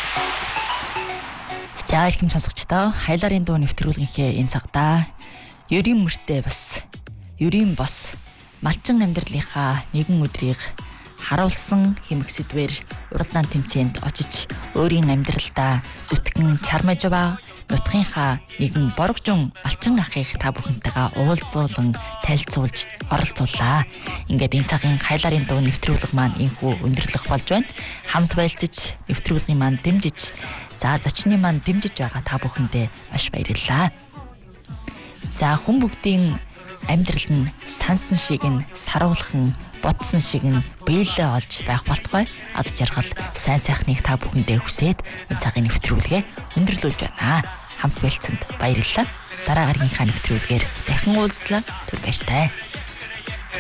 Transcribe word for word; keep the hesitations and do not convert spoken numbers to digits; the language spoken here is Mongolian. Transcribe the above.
За их юм сонсогчдоо хайларын дуу нэвтрүүлгийнхээ энэ цагта ерийн мөртэй бас ерийн бос малчин амьдралынхаа нэгэн өдрийг харуулсан хэмэх сэдвээр уралдаан тэмцээнд очиж өөрийн амьдралдаа зүтгэн чармаж ба нутгийнхаа нэгэн борогжун малчин ахыг та бүхэнтэйгээ уулзуулан танилцуулж оролцууллаа. Ингээд энэ цагийн хайларын дуу нэвтрүүлэг маань инхүү өндөрлөх болж байна. Хамт байлцаж нэвтрүүлгийн маань дэмжиж за зочны маань дэмжиж байгаа та бүхэндээ маш баярлалаа. За хүн бүгдийн амьдрал нь сансан шиг нь саруулхан бодсон шиг нь биелээ олж байх болтугай аз жаргал сайн сайхныг та бүхэндээ хүсээд энэ цагийн нэвтрүүлгээ өндөрлүүлж байна. Хамт байлцсанд баярлалаа. Дараа гарагийнхаа нэвтрүүлгээр дахин уулзлаа. Түр баяртай.